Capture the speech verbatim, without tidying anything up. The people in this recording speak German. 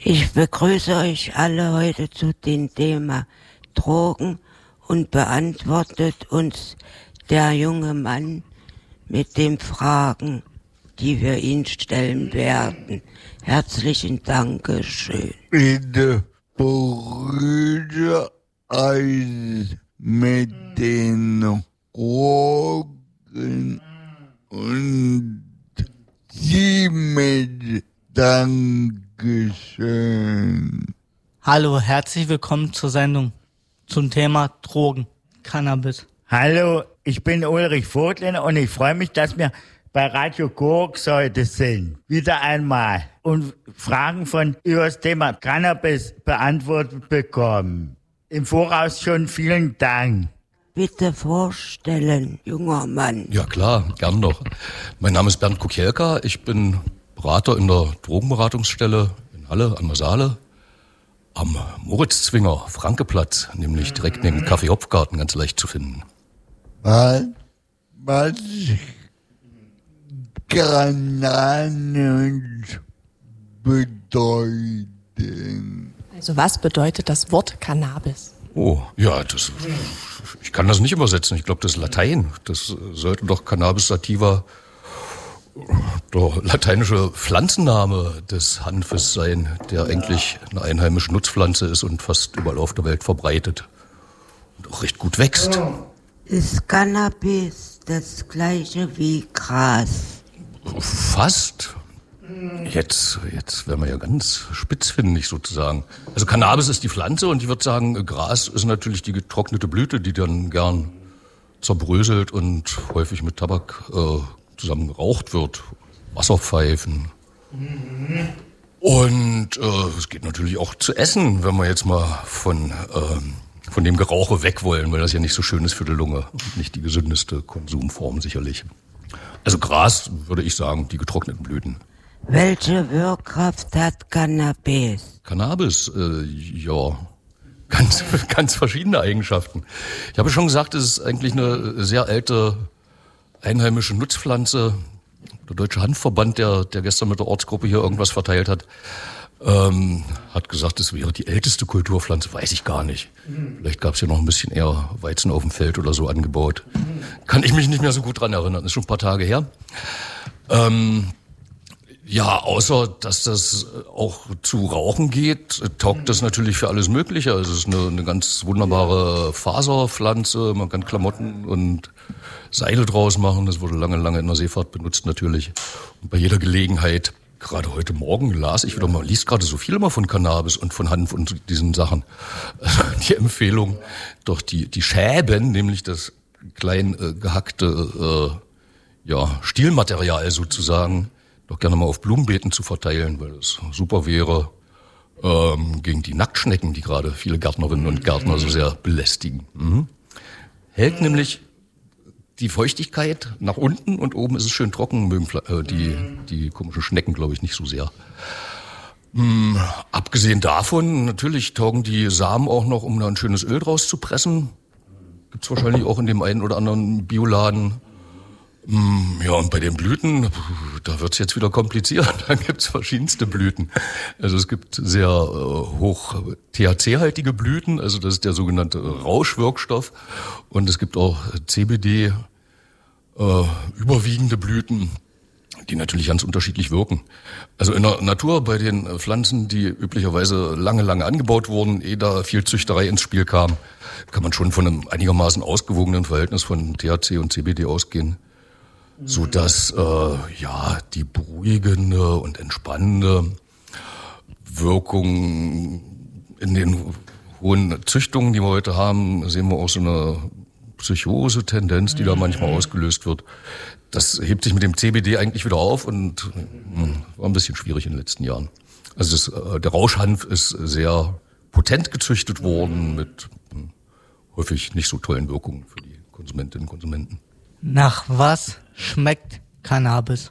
Ich begrüße euch alle heute zu dem Thema Drogen und beantwortet uns der junge Mann mit den Fragen, die wir ihn stellen werden. Herzlichen Dankeschön. Bitte begrüße euch mit den Drogen und sie mit Dankeschön. Hallo, herzlich willkommen zur Sendung zum Thema Drogen, Cannabis. Hallo, ich bin Ulrich Vogtlen und ich freue mich, dass wir bei Radio Korax heute sind. Wieder einmal. Und Fragen von über das Thema Cannabis beantwortet bekommen. Im Voraus schon vielen Dank. Bitte vorstellen, junger Mann. Ja klar, gern doch. Mein Name ist Bernd Kukielka, ich bin Berater in der Drogenberatungsstelle in Halle an der Saale am Moritz-Zwinger Frankeplatz, nämlich direkt neben dem Café Hopfgarten, ganz leicht zu finden. Was, was Cannabis bedeuten? Also was bedeutet das Wort Cannabis? Oh, ja, das, ich kann das nicht übersetzen. Ich glaube, das ist Latein. Das sollte doch Cannabis sativa, der lateinische Pflanzenname des Hanfes sein, der eigentlich eine einheimische Nutzpflanze ist und fast überall auf der Welt verbreitet und auch recht gut wächst. Ist Cannabis das gleiche wie Gras? Fast. Jetzt, jetzt werden wir ja ganz spitzfindig sozusagen. Also Cannabis ist die Pflanze und ich würde sagen, Gras ist natürlich die getrocknete Blüte, die dann gern zerbröselt und häufig mit Tabak äh, zusammen geraucht wird. Wasserpfeifen. Mhm. Und äh, es geht natürlich auch zu essen, wenn wir jetzt mal von, äh, von dem Gerauche weg wollen, weil das ja nicht so schön ist für die Lunge und nicht die gesündeste Konsumform sicherlich. Also Gras, würde ich sagen, die getrockneten Blüten. Welche Wirkkraft hat Cannabis? Cannabis, äh, ja, ganz, ganz verschiedene Eigenschaften. Ich habe schon gesagt, es ist eigentlich eine sehr alte einheimische Nutzpflanze. Der Deutsche Hanfverband, der, der gestern mit der Ortsgruppe hier irgendwas verteilt hat, ähm, hat gesagt, es wäre die älteste Kulturpflanze, weiß ich gar nicht. Vielleicht gab es ja noch ein bisschen eher Weizen auf dem Feld oder so angebaut. Kann ich mich nicht mehr so gut dran erinnern, das ist schon ein paar Tage her. Ähm, Ja, außer dass das auch zu Rauchen geht, taugt das natürlich für alles Mögliche. Also es ist eine, eine ganz wunderbare Faserpflanze. Man kann Klamotten und Seile draus machen. Das wurde lange, lange in der Seefahrt benutzt natürlich. Und bei jeder Gelegenheit, gerade heute Morgen las ich wieder mal, liest gerade so viel immer von Cannabis und von Hanf und diesen Sachen. Die Empfehlung, doch die, die Schäben, nämlich das klein äh, gehackte äh, ja, Stielmaterial sozusagen, doch gerne mal auf Blumenbeeten zu verteilen, weil es super wäre ähm, gegen die Nacktschnecken, die gerade viele Gärtnerinnen und Gärtner so sehr belästigen. Mhm. Hält nämlich die Feuchtigkeit nach unten und oben ist es schön trocken, mögen äh, die, die komischen Schnecken, glaube ich, nicht so sehr. Mhm. Abgesehen davon, natürlich taugen die Samen auch noch, um da ein schönes Öl draus zu pressen. Gibt's wahrscheinlich auch in dem einen oder anderen Bioladen. Ja, und bei den Blüten, da wird's jetzt wieder kompliziert. Da gibt's verschiedenste Blüten. Also es gibt sehr äh, hoch T H C-haltige Blüten, also das ist der sogenannte Rauschwirkstoff. Und es gibt auch C B D äh, überwiegende Blüten, die natürlich ganz unterschiedlich wirken. Also in der Natur bei den Pflanzen, die üblicherweise lange, lange angebaut wurden, ehe da viel Züchterei ins Spiel kam, kann man schon von einem einigermaßen ausgewogenen Verhältnis von T H C und C B D ausgehen. So dass äh, ja die beruhigende und entspannende Wirkung in den hohen Züchtungen, die wir heute haben, sehen wir auch so eine Psychose-Tendenz, die da manchmal ausgelöst wird. Das hebt sich mit dem C B D eigentlich wieder auf und mh, war ein bisschen schwierig in den letzten Jahren. Also das, äh, der Rauschhanf ist sehr potent gezüchtet worden mit mh, häufig nicht so tollen Wirkungen für die Konsumentinnen und Konsumenten. Nach was schmeckt Cannabis?